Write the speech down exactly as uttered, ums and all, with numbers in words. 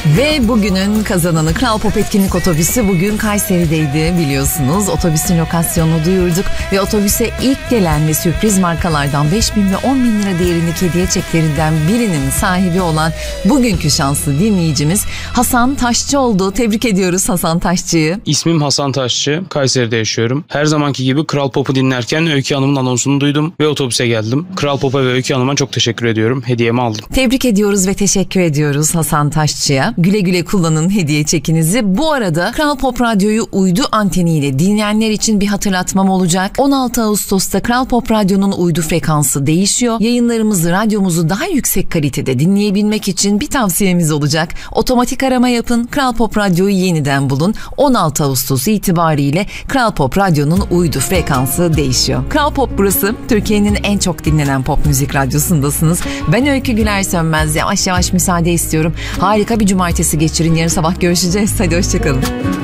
Ve bugünün kazananı Kral Pop Etkinlik Otobüsü bugün Kayseri'deydi biliyorsunuz. Otobüsün lokasyonunu duyurduk ve otobüse ilk gelen ve sürpriz markalardan beş bin ve on bin lira değerindeki hediye çeklerinden birinin sahibi olan bugünkü şanslı dinleyicimiz Hasan Taşçı oldu. Tebrik ediyoruz Hasan Taşçı'yı. İsmim Hasan Taşçı. Kayseri'de yaşıyorum. Her zamanki gibi Kral Pop'u dinlerken Öykü Hanım'ın anonsunu duydum ve otobüse geldim. Kral Pop'a ve Öykü Hanım'a çok teşekkür ediyorum. Hediyemi aldım. Tebrik ediyoruz ve teşekkür ediyoruz Hasan Taşçı'ya. Güle güle kullanın hediye çekinizi. Bu arada Kral Pop Radyo'yu uydu anteniyle dinleyenler için bir hatırlatmam olacak. on altı Ağustos'ta Kral Pop Radyo'nun uydu frekansı değişiyor. Yayınlarımızı, radyomuzu daha yüksek kalitede dinleyebilmek için bir tavsiyemiz olacak. Otomatik arama yapın. Kral Pop Radyo'yu yeniden bulun. on altı Ağustos itibariyle Kral Pop Radyo'nun uydu frekansı değişiyor. Kral Pop burası. Türkiye'nin en çok dinlenen pop müzik radyosundasınız. Ben Öykü Güler Sönmez. Yavaş yavaş müsaade istiyorum. Harika bir cumartesi geçirin. Yarın sabah görüşeceğiz. Hadi hoşçakalın.